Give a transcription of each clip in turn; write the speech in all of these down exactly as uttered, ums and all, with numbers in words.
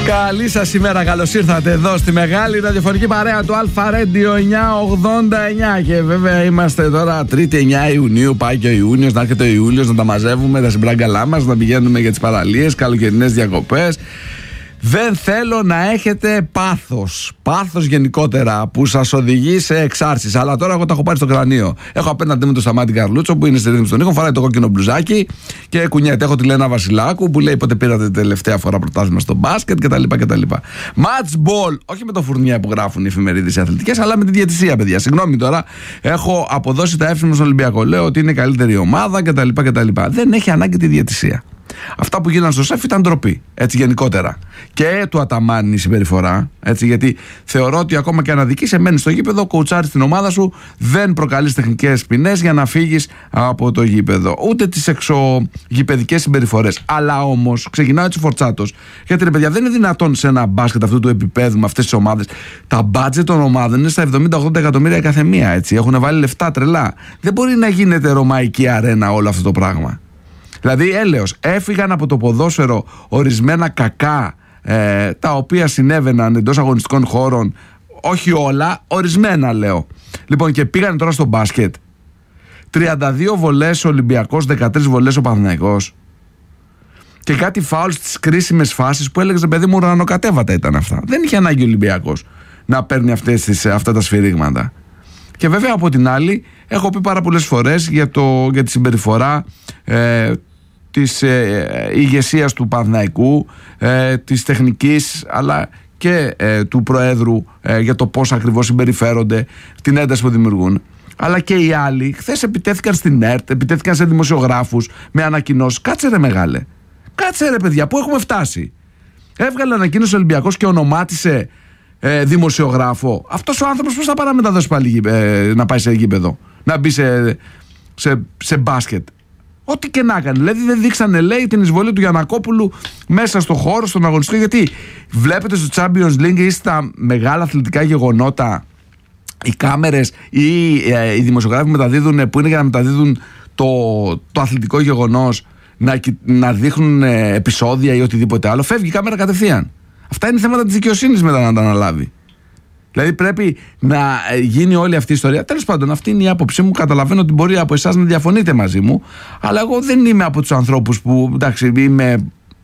Καλή σας ημέρα, καλώς ήρθατε εδώ στη μεγάλη ραδιοφωνική παρέα του Alpha Radio εννιακόσια ογδόντα εννιά. Και βέβαια είμαστε τώρα τρίτη εννιά Ιουνίου, πάει και ο Ιούνιος, να έρχεται ο Ιούλιος, να τα μαζεύουμε τα συμπράγκαλά μας, να πηγαίνουμε για τις παραλίες, καλοκαιρινές διακοπές. Δεν θέλω να έχετε πάθος, πάθος γενικότερα που σας οδηγεί σε εξάρσεις. Αλλά τώρα εγώ τα έχω πάρει στο κρανίο. Έχω απέναντι μου τον Σταμάτη Καρλούτσο που είναι στη ρύθμιση των ήχων, φοράει το κόκκινο μπλουζάκι και κουνιέται. Έχω τη Λένα Βασιλάκου που λέει πότε πήρατε την τελευταία φορά πρωτάθλημα στο μπάσκετ κτλ. κτλ. Match ball, όχι με το φουρνιά που γράφουν οι εφημερίδες οι αθλητικές, αλλά με τη διαιτησία, παιδιά. Συγγνώμη τώρα, έχω αποδώσει τα εύσημα στον Ολυμπιακό. Λέω ότι είναι η καλύτερη ομάδα κτλ. κτλ. Δεν έχει ανάγκη τη διαιτησία. Αυτά που γίνανε στο ΣΕΦ ήταν ντροπή, έτσι γενικότερα. Και του Αταμάν η συμπεριφορά, έτσι, γιατί θεωρώ ότι ακόμα και αν αδικείς, μένεις στο γήπεδο, κοουτσάρεις την ομάδα σου, δεν προκαλείς τεχνικές ποινές για να φύγεις από το γήπεδο. Ούτε τις εξωγηπεδικές συμπεριφορές. Αλλά όμως ξεκινάω έτσι φορτσάτος. Γιατί ρε παιδιά, δεν είναι δυνατόν σε ένα μπάσκετ αυτού του επίπεδου με αυτές τις ομάδες. Τα μπάτζετ των ομάδων είναι στα εβδομήντα ογδόντα εκατομμύρια κάθε μία, έτσι. Έχουν βάλει λεφτά τρελά. Δεν μπορεί να γίνεται ρωμαϊκή αρένα όλο αυτό το πράγμα. Δηλαδή έλεος, έφυγαν από το ποδόσφαιρο ορισμένα κακά ε, τα οποία συνέβαιναν εντός αγωνιστικών χώρων, όχι όλα, ορισμένα λέω. Λοιπόν, και πήγαν τώρα στο μπάσκετ. τριάντα δύο βολές ο Ολυμπιακός, δεκατρείς βολές ο Παναθηναϊκός. Και κάτι φάουλ στις κρίσιμες φάσεις που έλεγες, παιδί μου, ουρανοκατέβατα ήταν αυτά. Δεν είχε ανάγκη ο Ολυμπιακός να παίρνει αυτές τις, αυτά τα σφυρίγματα. Και βέβαια από την άλλη έχω πει πάρα πολλές φορές για, το, για τη συμπεριφορά ε, της ε, ηγεσίας του Παναθηναϊκού, ε, της τεχνικής αλλά και ε, του Προέδρου ε, για το πώς ακριβώς συμπεριφέρονται, την ένταση που δημιουργούν. Αλλά και οι άλλοι χθες επιτέθηκαν στην ΕΡΤ, επιτέθηκαν σε δημοσιογράφους με ανακοινώσεις. Κάτσε ρε μεγάλε, κάτσε ρε παιδιά, πού έχουμε φτάσει. Έβγαλε ανακοίνωση ο Ολυμπιακός και ονομάτισε Ε, δημοσιογράφο. Αυτός ο άνθρωπος πώς θα πάει να μεταδώσει πάλι ε, να πάει σε γήπεδο, να μπει σε, σε, σε μπάσκετ. Ό,τι και να κάνει. Δηλαδή δεν δείξανε, λέει, την εισβολή του Γιαννακόπουλου μέσα στο χώρο, στον αγωνιστικό. Γιατί βλέπετε στο Champions League ή στα μεγάλα αθλητικά γεγονότα οι κάμερες ή ε, οι δημοσιογράφοι που μεταδίδουν, που είναι για να μεταδίδουν το, το αθλητικό γεγονός, να, να δείχνουν ε, επεισόδια ή οτιδήποτε άλλο. Φεύγει η κάμερα κατευθείαν. Αυτά είναι θέματα της δικαιοσύνης μετά να τα αναλάβει. Δηλαδή πρέπει να γίνει όλη αυτή η ιστορία. Τέλος πάντων, αυτή είναι η άποψή μου. Καταλαβαίνω ότι μπορεί από εσάς να διαφωνείτε μαζί μου, αλλά εγώ δεν είμαι από τους ανθρώπους που, εντάξει, είμαι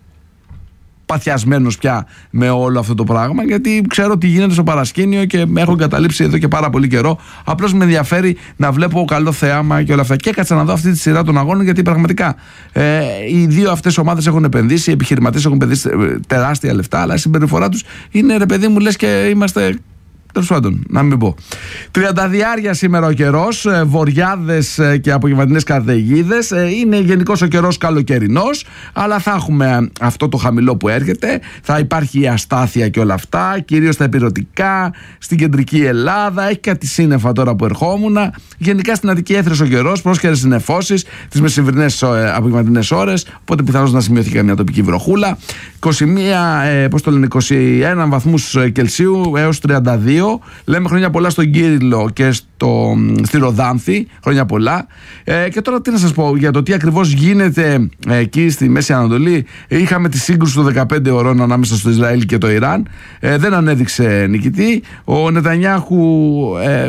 παθιασμένος πια με όλο αυτό το πράγμα, γιατί ξέρω τι γίνεται στο παρασκήνιο και με έχω εγκαταλείψει εδώ και πάρα πολύ καιρό. Απλώς με ενδιαφέρει να βλέπω καλό θέαμα και όλα αυτά. Και έκατσα να δω αυτή τη σειρά των αγώνων, γιατί πραγματικά ε, οι δύο αυτές ομάδες έχουν επενδύσει, οι επιχειρηματίες έχουν επενδύσει τεράστια λεφτά, αλλά η συμπεριφορά τους είναι, ρε παιδί μου, λες και είμαστε. Τέλος πάντων, να μην πω. Τριανταδιάρια σήμερα ο καιρός, βοριάδες και απογευματινές καταιγίδες. Είναι γενικώς ο καιρός καλοκαιρινός, αλλά θα έχουμε αυτό το χαμηλό που έρχεται. Θα υπάρχει η αστάθεια και όλα αυτά, κυρίως στα ηπειρωτικά, στην κεντρική Ελλάδα. Έχει κάτι σύννεφα τώρα που ερχόμουν. Γενικά στην Αττική έθρες ο καιρός, πρόσχερες συννεφώσεις τις μεσημβρινές απογευματινές ώρες. Οπότε πιθανώς να σημειωθεί καμιά τοπική βροχούλα. είκοσι ένα, ε, πώς το λένε, είκοσι ένα βαθμούς Κελσίου έως τριάντα δύο. Λέμε χρόνια πολλά στον Κύριλλο και στο, στη Ροδάνθη. Χρόνια πολλά. Ε, και τώρα τι να σας πω για το τι ακριβώς γίνεται ε, εκεί στη Μέση Ανατολή. Είχαμε τη σύγκρουση των δεκαπέντε ωρών ανάμεσα στο Ισραήλ και το Ιράν. Ε, δεν ανέδειξε νικητή. Ο Νετανιάχου ε,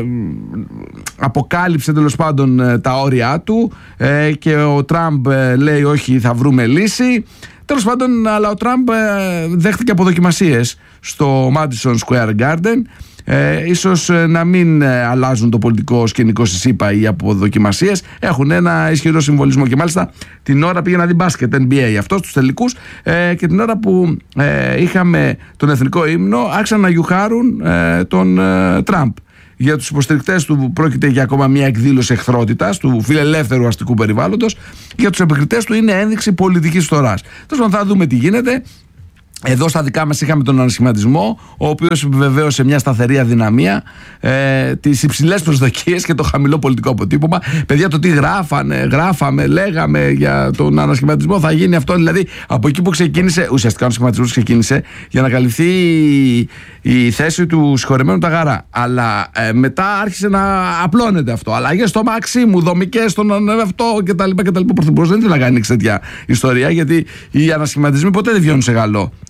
αποκάλυψε τέλος πάντων ε, τα όρια του ε, και ο Τραμπ ε, λέει όχι, θα βρούμε λύση. Τέλος πάντων, αλλά ο Τραμπ ε, δέχτηκε αποδοκιμασίες στο Madison Square Garden. Ε, ίσως ε, να μην ε, αλλάζουν το πολιτικό σκηνικό στη ΣΥΠΑ οι αποδοκιμασίες. Έχουν ένα ισχυρό συμβολισμό και μάλιστα την ώρα πήγε να δει μπάσκετ N B A αυτό στους τελικούς ε, και την ώρα που ε, είχαμε τον εθνικό ύμνο άρχισαν να γιουχάρουν ε, τον ε, Τραμπ. Για τους υποστηρικτές του πρόκειται για ακόμα μια εκδήλωση εχθρότητας του φιλελεύθερου αστικού περιβάλλοντος. Για τους επικριτές του είναι ένδειξη πολιτικής φθοράς. Τώρα θα δούμε τι γίνεται. Εδώ στα δικά μας είχαμε τον ανασχηματισμό, ο οποίος επιβεβαίωσε μια σταθερή αδυναμία, ε, τις υψηλές προσδοκίες και το χαμηλό πολιτικό αποτύπωμα. Παιδιά, το τι γράφανε, γράφαμε, λέγαμε για τον ανασχηματισμό, θα γίνει αυτό. Δηλαδή, από εκεί που ξεκίνησε, ουσιαστικά ο ανασχηματισμός ξεκίνησε για να καλυφθεί η, η θέση του συγχωρεμένου Ταγαρά. Αλλά ε, μετά άρχισε να απλώνεται αυτό. Αλλαγές στο Μαξίμου, δομικές στον αυτό κτλ. Ο Πρωθυπουργός δεν ήθελε να κάνει τέτοια ιστορία, γιατί οι ανασχηματισμοί ποτέ δεν βγαίνουν σε καλό.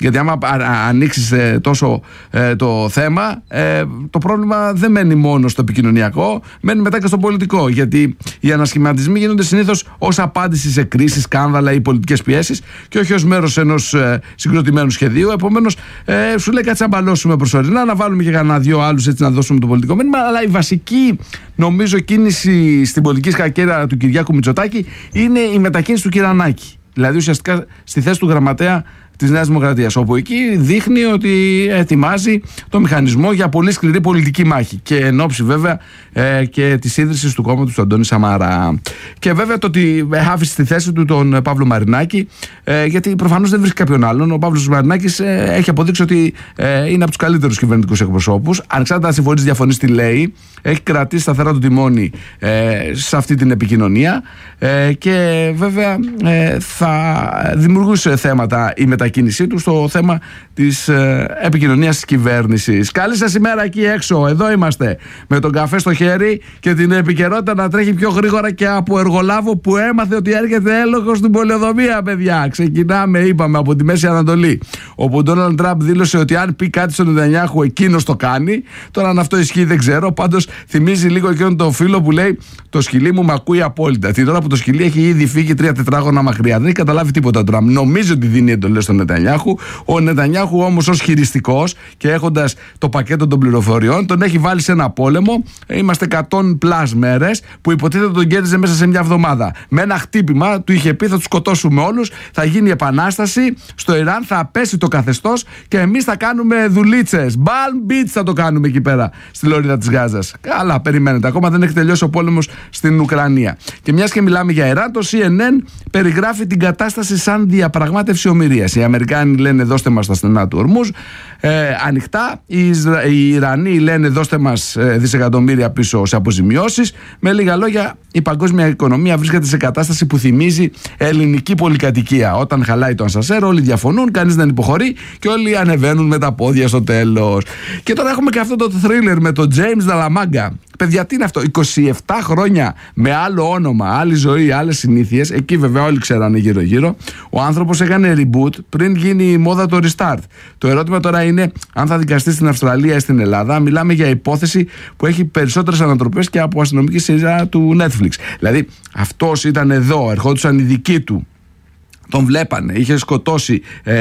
Γιατί άμα ανοίξεις ε, τόσο ε, το θέμα, ε, το πρόβλημα δεν μένει μόνο στο επικοινωνιακό, μένει μετά και στο πολιτικό. Γιατί οι ανασχηματισμοί γίνονται συνήθως ως απάντηση σε κρίσεις, σκάνδαλα ή πολιτικές πιέσεις και όχι ως μέρος ενός ε, συγκροτημένου σχεδίου. Επομένως, ε, σου λέει κάτσε να μπαλώσουμε προσωρινά, να βάλουμε και κανένα δυο άλλους έτσι να δώσουμε το πολιτικό μήνυμα. Αλλά η βασική, νομίζω, κίνηση στην πολιτική σκακέρα του Κυριάκου Μητσοτάκη είναι η μετακίνηση του Κυρανάκη. Δηλαδή ουσιαστικά στη θέση του γραμματέα της Νέας Δημοκρατίας, όπου εκεί δείχνει ότι ετοιμάζει το μηχανισμό για πολύ σκληρή πολιτική μάχη και εν ώψη βέβαια ε, και της ίδρυσης του κόμματος του Αντώνη Σαμαρά. Και βέβαια το ότι άφησε στη θέση του τον Παύλο Μαρινάκη, ε, γιατί προφανώς δεν βρίσκει κάποιον άλλον. Ο Παύλος Μαρινάκης ε, έχει αποδείξει ότι ε, είναι από τους καλύτερους κυβερνητικούς εκπροσώπους. Ανεξάρτητα αν συμφωνείς, διαφωνείς, τι λέει, έχει κρατήσει σταθερά το τιμόνι ε, σε αυτή την επικοινωνία ε, και βέβαια ε, θα δημιουργούσε θέματα η μετακίνησή του στο θέμα της ε, επικοινωνίας της κυβέρνησης. Καλή σας ημέρα εκεί έξω. Εδώ είμαστε με τον καφέ στο χέρι και την επικαιρότητα να τρέχει πιο γρήγορα και από εργολάβο που έμαθε ότι έρχεται έλεγχος στην πολεοδομία, παιδιά. Ξεκινάμε, είπαμε, από τη Μέση Ανατολή, όπου ο Ντόναλντ Τραμπ δήλωσε ότι αν πει κάτι στον Νετανιάχου, εκείνος το κάνει. Τώρα αν αυτό ισχύει δεν ξέρω. Πάντως θυμίζει λίγο εκείνον τον φίλο που λέει: το σκυλί μου μ' ακούει απόλυτα. Την ώρα που το σκυλί έχει ήδη φύγει τρία τετράγωνα μακριά. Δεν έχει καταλάβει τίποτα ο Τραμπ. Νομίζει ότι δίνει εντολές στον Νετανιάχου. Ο Νετανιάχου όμως ως χειριστικός και έχοντας το πακέτο των πληροφοριών τον έχει βάλει σε ένα πόλεμο. Είμαστε εκατό πλας μέρες που υποτίθεται τον κέρδιζε μέσα σε μια εβδομάδα. Με ένα χτύπημα του είχε πει: θα τους σκοτώσουμε όλους, θα γίνει επανάσταση στο Ιράν, θα πέσει το καθεστώς και εμείς θα κάνουμε δουλίτσες. Balm Beach θα το κάνουμε εκεί πέρα στη λωρίδα της Γάζας. Καλά, περιμένετε. Ακόμα δεν έχει τελειώσει ο πόλεμος στην Ουκρανία. Και μιας και μιλάμε για Ιράν, το σι εν εν περιγράφει την κατάσταση σαν διαπραγμάτευση ομηρίας. Οι Αμερικάνοι λένε: δώστε μας τα στενά του Ορμούζ ε, ανοιχτά. Οι, Ισρα... οι Ιρανοί λένε: δώστε μας ε, δισεκατομμύρια πίσω σε αποζημιώσεις. Με λίγα λόγια, η παγκόσμια οικονομία βρίσκεται σε κατάσταση που θυμίζει ελληνική πολυκατοικία. Όταν χαλάει το ανσασέρ, όλοι διαφωνούν, κανείς δεν υποχωρεί και όλοι ανεβαίνουν με τα πόδια στο τέλος. Και τώρα έχουμε και αυτό το θρίλερ με τον James Dallamaga. Παιδιά, τι είναι αυτό, είκοσι επτά χρόνια με άλλο όνομα, άλλη ζωή, άλλες συνήθειες. Εκεί βέβαια όλοι ξέρανε γύρω-γύρω. Ο άνθρωπος έκανε reboot πριν γίνει η μόδα το restart. Το ερώτημα τώρα είναι αν θα δικαστεί στην Αυστραλία ή στην Ελλάδα. Μιλάμε για υπόθεση που έχει περισσότερες ανατροπές και από αστυνομική σειρά του Netflix. Δηλαδή, αυτός ήταν εδώ, ερχόντουσαν οι δικοί του. Τον βλέπανε, είχε σκοτώσει,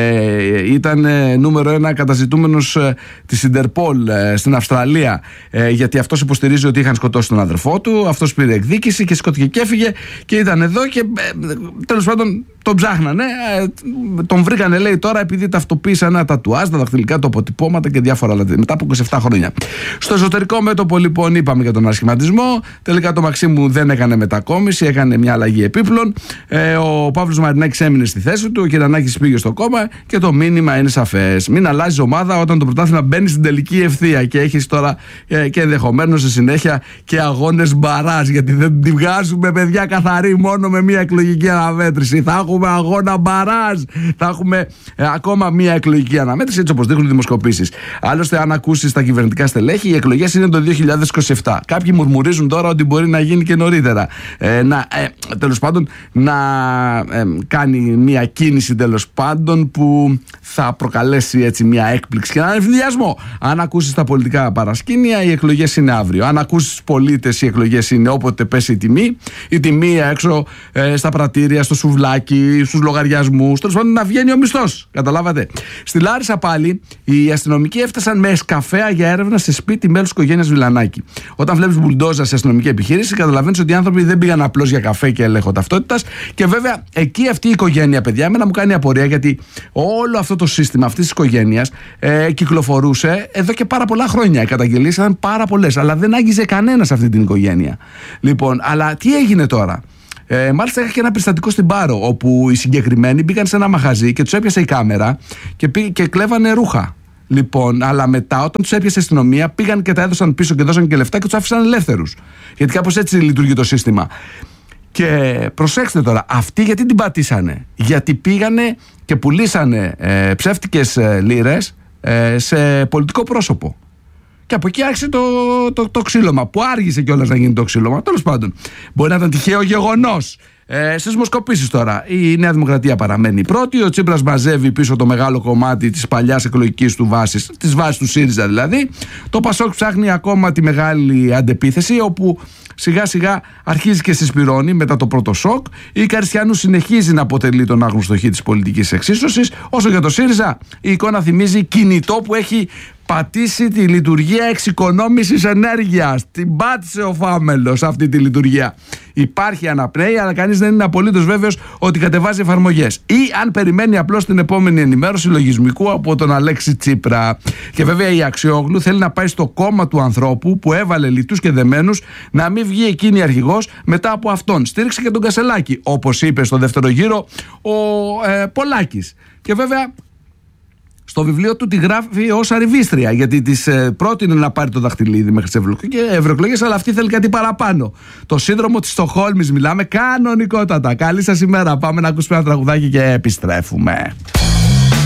ε, ήταν ε, νούμερο ένα καταζητούμενος ε, της Ιντερπόλ ε, στην Αυστραλία, ε, γιατί αυτός υποστηρίζει ότι είχαν σκοτώσει τον αδερφό του. Αυτός πήρε εκδίκηση και σκοτώθηκε και έφυγε και ήταν εδώ και ε, τέλος πάντων τον ψάχνανε. Ε, τον βρήκανε, λέει, τώρα επειδή ταυτοποίησε ένα τατουάζ, τα δαχτυλικά του αποτυπώματα και διάφορα άλλα μετά από είκοσι επτά χρόνια. Στο εσωτερικό μέτωπο, λοιπόν, είπαμε για τον ανασχηματισμό. Τελικά το Μαξίμου δεν έκανε μετακόμιση, έκανε μια αλλαγή επίπλων. Ε, ο Παύλος Μαρινάκης έμεινε στη θέση του, ο Κυρανάκης πήγε στο κόμμα και το μήνυμα είναι σαφές. Μην αλλάζει ομάδα όταν το πρωτάθλημα μπαίνει στην τελική ευθεία και έχεις τώρα ε, και ενδεχομένως σε συνέχεια και αγώνες μπαράζ. Γιατί δεν τη βγάζουμε, παιδιά, καθαρή μόνο με μια εκλογική αναμέτρηση. Θα έχουμε αγώνα μπαράζ. Θα έχουμε ε, ακόμα μια εκλογική αναμέτρηση, έτσι όπως δείχνουν οι δημοσκοπήσεις. Άλλωστε, αν ακούσεις τα κυβερνητικά στελέχη, οι εκλογές είναι το δύο χιλιάδες είκοσι επτά. Κάποιοι μουρμουρίζουν τώρα ότι μπορεί να γίνει και νωρίτερα. Ε, να, ε, τέλος πάντων, να ε, κάνει μια κίνηση τέλος πάντων που θα προκαλέσει έτσι μια έκπληξη και έναν ευνηδιασμό. Αν ακούσεις τα πολιτικά παρασκήνια, οι εκλογές είναι αύριο. Αν ακούσεις τους πολίτες, οι εκλογές είναι όποτε πέσει η τιμή. Η τιμή έξω ε, στα πρατήρια, στο σουβλάκι, στους λογαριασμούς. Τέλος πάντων, να βγαίνει ο μισθός. Καταλάβατε. Στη Λάρισα πάλι, οι αστυνομικοί έφτασαν με εσκαφέα για έρευνα σε σπίτι μέλους της οικογένειας Βιλανάκη. Όταν βλέπεις μπουλντόζα σε αστυνομική επιχείρηση, καταλαβαίνεις ότι οι άνθρωποι δεν πήγαν απλώς για καφέ και έλεγχο ταυτότητας. Και βέβαια, εκεί αυτή η οικογένεια, παιδιά, εμένα μου κάνει απορία γιατί όλο αυτό το σύστημα αυτής της οικογένειας ε, κυκλοφορούσε εδώ και πάρα πολλά χρόνια. Οι καταγγελίες ήταν πάρα πολλές, αλλά δεν άγγιζε κανένας αυτή την οικογένεια. Λοιπόν, αλλά τι έγινε τώρα. Ε, μάλιστα είχα και ένα περιστατικό στην Πάρο, όπου οι συγκεκριμένοι μπήκαν σε ένα μαγαζί και τους έπιασε η κάμερα και, πήγ, και κλέβανε ρούχα. Λοιπόν, αλλά μετά, όταν τους έπιασε η αστυνομία, πήγαν και τα έδωσαν πίσω και δώσαν και λεφτά και τους άφησαν ελεύθερους. Γιατί κάπως έτσι λειτουργεί το σύστημα. Και προσέξτε τώρα, αυτοί γιατί την πατήσανε? Γιατί πήγανε και πουλήσανε ε, ψεύτικες ε, λίρες ε, σε πολιτικό πρόσωπο. Και από εκεί άρχισε το, το, το ξύλωμα, που άργησε κιόλας να γίνει το ξύλωμα. Τέλος πάντων, μπορεί να ήταν τυχαίο γεγονός. Ε, στις δημοσκοπήσεις τώρα, η Νέα Δημοκρατία παραμένει πρώτη. Ο Τσίπρας μαζεύει πίσω το μεγάλο κομμάτι της παλιάς εκλογικής του βάσης, της βάσης του ΣΥΡΙΖΑ δηλαδή. Το ΠΑΣΟΚ ψάχνει ακόμα τη μεγάλη αντεπίθεση, όπου σιγά σιγά αρχίζει και συσπυρώνει μετά το πρώτο σοκ. Η Καριστιανού συνεχίζει να αποτελεί τον άγνωστο χ της πολιτικής εξίσωσης. Όσο για το ΣΥΡΙΖΑ, η εικόνα θυμίζει κινητό που έχει πατήσει τη λειτουργία εξοικονόμησης ενέργειας. Την πάτησε ο Φάμελος αυτή τη λειτουργία. Υπάρχει αναπνέει, αλλά κανείς δεν είναι απολύτως βέβαιος ότι κατεβάζει εφαρμογές. Ή αν περιμένει απλώς την επόμενη ενημέρωση λογισμικού από τον Αλέξη Τσίπρα. Και βέβαια η Αξιόγλου θέλει να πάει στο κόμμα του ανθρώπου που έβαλε λιτούς και δεμένους, να μην βγει εκείνη αρχηγός μετά από αυτόν. Στήριξε και τον Κασελάκη, όπως είπε στο δεύτερο γύρο ο ε, Πολάκης. Και βέβαια στο βιβλίο του τη γράφει ως αριβίστρια, γιατί της ε, πρότεινε να πάρει το δαχτυλίδι μέχρι τις ευρωεκλογές, αλλά αυτή θέλει κάτι παραπάνω. Το σύνδρομο της Στοκχόλμης μιλάμε κανονικότατα. Καλή σας ημέρα. Πάμε να ακούσουμε ένα τραγουδάκι και επιστρέφουμε.